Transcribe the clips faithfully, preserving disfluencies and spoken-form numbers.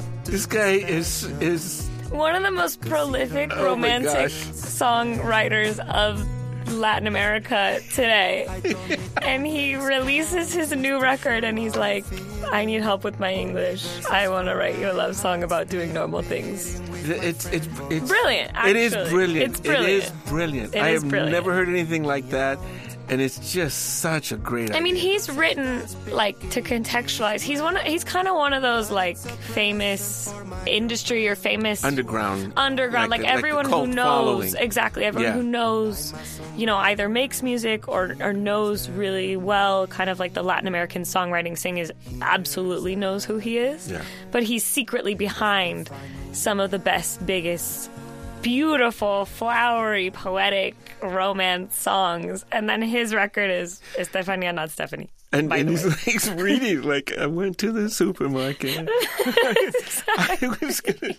This guy is is one of the most prolific Oh my romantic gosh. songwriters of Latin America today. And he releases his new record and he's like, I need help with my English. I want to write you a love song about doing normal things. it's it's it's Brilliant, It is actually. brilliant. It's brilliant. It is brilliant. It I is have brilliant. never heard anything like that, and it's just such a great idea. I mean, he's written, like, to contextualize. He's one. Of, he's kind of one of those, like, famous industry or famous underground, underground. Like, the- the everyone who cult knows following. exactly. Everyone Yeah. who knows, you know, either makes music or or knows really well, kind of like the Latin American songwriting scene is absolutely knows who he is. Yeah. But he's secretly behind some of the best, biggest, beautiful, flowery, poetic romance songs. And then his record is Estefania, not Stephanie. And, by and the he's, way. he's reading like, I went to the supermarket. I was gonna.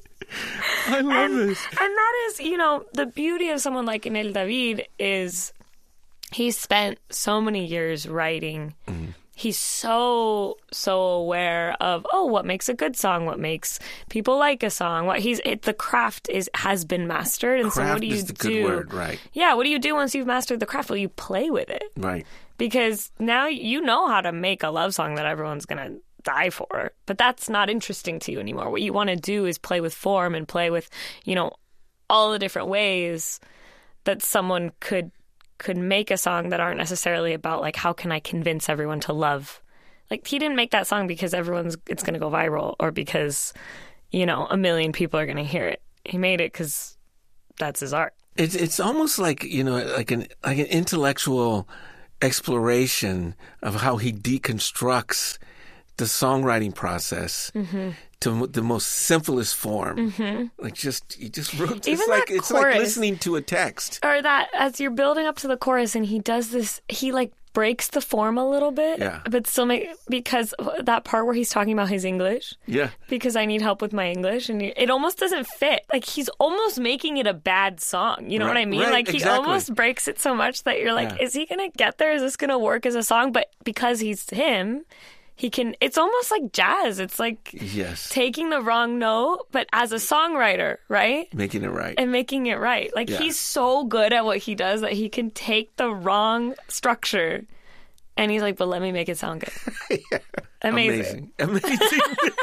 I love and, this. and that is, you know, the beauty of someone like Enel David is he's spent so many years writing. Mm-hmm. He's so so aware of oh, what makes a good song, what makes people like a song. What he's it, the craft is has been mastered, and so Craft what do you is the do? good word, right? Yeah, what do you do once you've mastered the craft? Well, you play with it Right. because now you know how to make a love song that everyone's gonna die for. But that's not interesting to you anymore. What you want to do is play with form and play with, you know, all the different ways that someone could. could make a song that aren't necessarily about like how can I convince everyone to love. Like he didn't make that song because everyone's it's going to go viral or because, you know, a million people are going to hear it. He made it because that's his art. It's it's almost like, you know, like an like an intellectual exploration of how he deconstructs the songwriting process Mm-hmm. to the most simplest form. Mm-hmm. Like just you just wrote Even it's like that it's like chorus. listening to a text. Or that as you're building up to the chorus and he does this, he like breaks the form a little bit, Yeah. but still make, because that part where he's talking about his English, Yeah. because I need help with my English, and it almost doesn't fit. Like he's almost making it a bad song. You know what Right, I mean? right, Like he exactly. almost breaks it so much that you're like, Yeah. is he gonna get there? Is this gonna work as a song? But because he's him, he can. It's almost like jazz. It's like Yes. taking the wrong note, but as a songwriter, right? Making it right. And making it right. Like Yeah. he's so good at what he does that he can take the wrong structure and he's like, but let me make it sound good. Yeah. Amazing. Amazing. Amazing.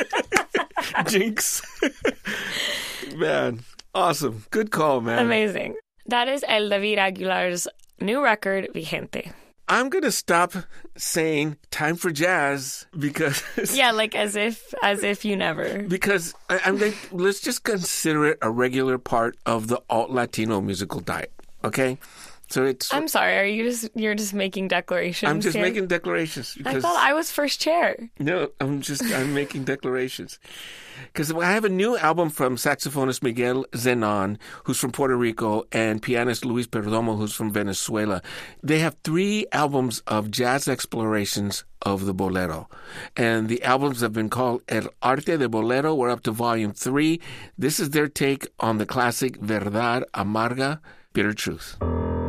Jinx. Man. Awesome. Good call, man. Amazing. That is El David Aguilar's new record, Vigente. I'm going to stop saying time for jazz because Yeah, like as if as if you never. because I, I'm like, let's just consider it a regular part of the alt Latino musical diet. Okay, so it's I'm sorry, are you just you're just making declarations? I'm just here? making declarations I because thought I was first chair. no, I'm just I'm making declarations because I have a new album from saxophonist Miguel Zenon, who's from Puerto Rico, and pianist Luis Perdomo, who's from Venezuela. They have three albums of jazz explorations of the bolero, and the albums have been called El Arte de Bolero. We're up to volume three. This is their take on the classic Verdad Amarga, Bitter Truth.